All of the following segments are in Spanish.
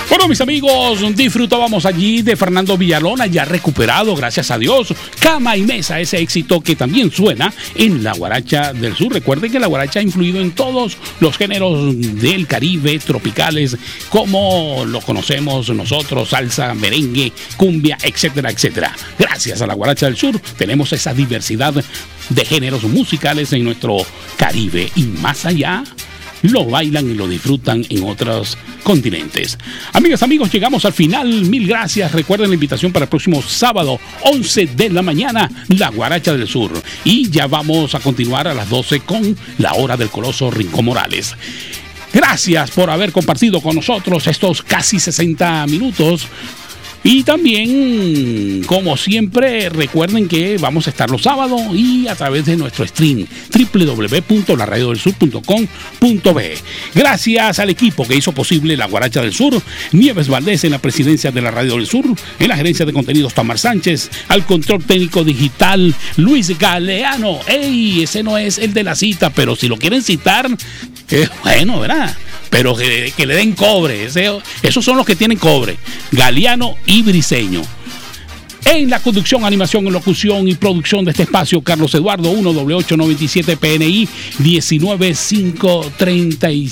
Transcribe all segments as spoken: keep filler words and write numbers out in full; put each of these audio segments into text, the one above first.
Bueno, mis amigos, disfrutábamos allí de Fernando Villalona, ya recuperado, gracias a Dios. Cama y Mesa, ese éxito que también suena en la Guaracha del Sur. Recuerden que la guaracha ha influido en todos los géneros del Caribe, tropicales, como lo conocemos nosotros, salsa, merengue, cumbia, etcétera, etcétera. Gracias a la Guaracha del Sur tenemos esa diversidad de géneros musicales en nuestro Caribe y más allá. Lo bailan y lo disfrutan en otros continentes. Amigas, amigos, llegamos al final. Mil gracias. Recuerden la invitación para el próximo sábado, once de la mañana, la Guaracha del Sur. Y ya vamos a continuar a las doce con la hora del Coloso Rincón Morales. Gracias por haber compartido con nosotros estos casi sesenta minutos. Y también, como siempre, recuerden que vamos a estar los sábados y a través de nuestro stream doble u doble u doble u punto la radio del sur punto com punto be. Gracias al equipo que hizo posible la Guaracha del Sur, Nieves Valdés en la presidencia de la Radio del Sur, en la gerencia de contenidos Tamar Sánchez, al control técnico digital Luis Galeano. ¡Ey! Ese no es el de la cita, pero si lo quieren citar, eh, bueno, ¿verdad? Pero que, que le den cobre. Ese, esos son los que tienen cobre. Galeano y Briseño. En la conducción, animación, locución y producción de este espacio, Carlos Eduardo, uno doble ocho noventa y siete P N I diecinueve cinco treinta y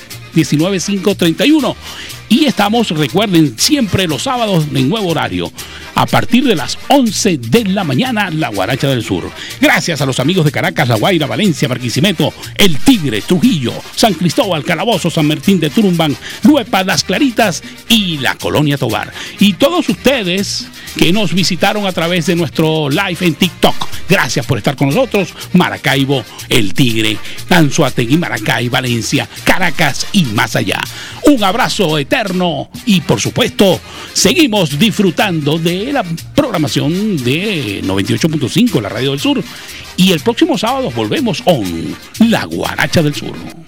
uno. Y estamos, recuerden, siempre los sábados en nuevo horario, a partir de las once de la mañana, la Guaracha del Sur. Gracias a los amigos de Caracas, La Guaira, Valencia, Barquisimeto, El Tigre, Trujillo, San Cristóbal, Calabozo, San Martín de Turumbán, Luepa, Las Claritas y la Colonia Tovar. Y todos ustedes que nos visitaron a través de nuestro live en TikTok, gracias por estar con nosotros. Maracaibo, El Tigre, Anzoátegui, Maracay, Valencia, Caracas y más allá. Un abrazo eterno y, por supuesto, seguimos disfrutando de la programación de noventa y ocho punto cinco, la Radio del Sur. Y el próximo sábado volvemos con la Guaracha del Sur.